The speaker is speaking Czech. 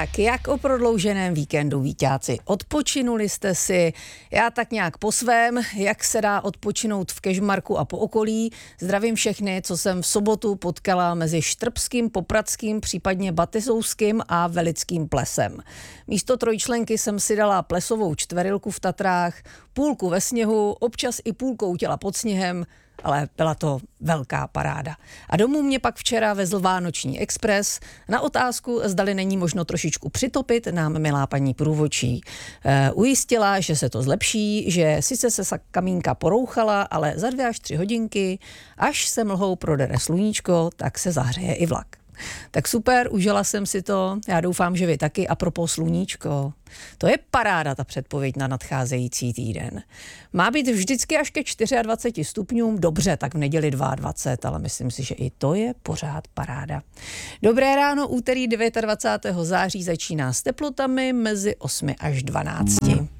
Tak, jak o prodlouženém víkendu, víťáci? Odpočinuli jste si? Já tak nějak po svém, jak se dá odpočinout v Kežmarku a po okolí. Zdravím všechny, co jsem v sobotu potkala mezi Štrbským, Popradským, případně Batizouským a Velickým plesem. Místo trojčlenky jsem si dala plesovou čtverilku v Tatrách, půlku ve sněhu, občas i půlkou těla pod sněhem, ale byla to velká paráda. A domů mě pak včera vezl Vánoční expres. Na otázku, zdali není možno trošičku přitopit, nám milá paní průvodčí ujistila, že se to zlepší, že sice se kamínka porouchala, ale za 2 až 3 hodinky, až se mlhou prodere sluníčko, tak se zahřeje i vlak. Tak super, užila jsem si to, já doufám, že vy taky. A propos sluníčko, to je paráda, ta předpověď na nadcházející týden. Má být vždycky až ke 24 stupňům, dobře, tak v neděli 22, ale myslím si, že i to je pořád paráda. Dobré ráno, úterý 29. září začíná s teplotami mezi 8 až 12.